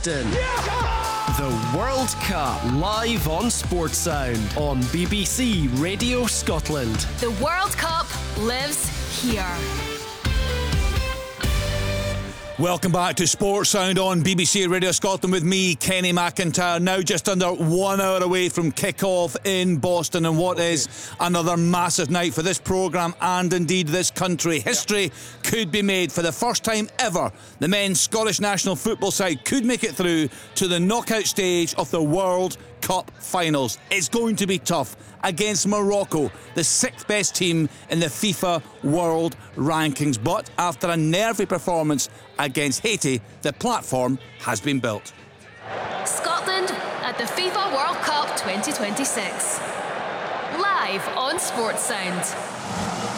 Boston. The World Cup live on Sports Sound on BBC Radio Scotland. The World Cup lives here. Welcome back to Sports Sound on BBC Radio Scotland with me, Kenny McIntyre. Now just under 1 hour away from kick-off in Boston, and what is another massive night for this programme and indeed this country. History could be made. For the first time ever, the men's Scottish national football side could make it through to the knockout stage of the World Cup finals. It's going to be tough against Morocco, the 6th best team in the FIFA World Rankings. But after a nervy performance against Haiti, the platform has been built. Scotland at the FIFA World Cup 2026. Live on Sports Sound.